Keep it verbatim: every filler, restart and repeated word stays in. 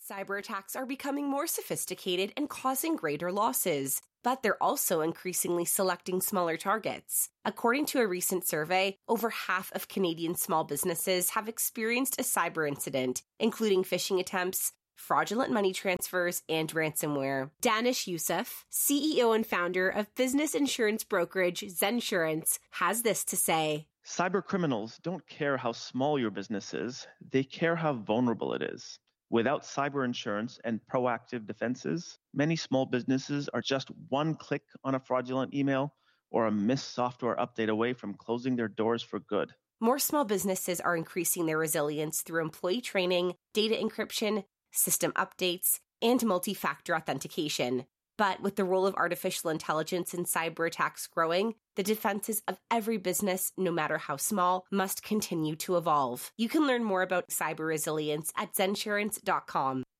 Cyber attacks are becoming more sophisticated and causing greater losses, but they're also increasingly selecting smaller targets. According to a recent survey, over half of Canadian small businesses have experienced a cyber incident, including phishing attempts, fraudulent money transfers, and ransomware. Danish Youssef, C E O and founder of business insurance brokerage Zensurance, has this to say. Cyber criminals don't care how small your business is, they care how vulnerable it is. Without cyber insurance and proactive defenses, many small businesses are just one click on a fraudulent email or a missed software update away from closing their doors for good. More small businesses are increasing their resilience through employee training, data encryption, system updates, and multi-factor authentication. But with the role of artificial intelligence in cyber attacks growing, the defenses of every business, no matter how small, must continue to evolve. You can learn more about cyber resilience at zensurance dot com.